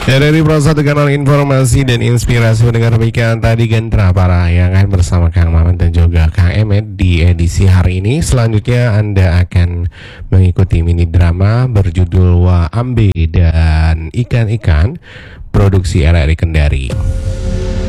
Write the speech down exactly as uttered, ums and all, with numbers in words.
Ya, dari Pro satu kanal informasi dan inspirasi mendengar demikian tadi Gendra Parayangan bersama Kang Maman dan juga Kang Emet di edisi hari ini. Selanjutnya Anda akan mengikuti mini drama berjudul Wa Ambe dan Ikan-Ikan, produksi R R I Kendari.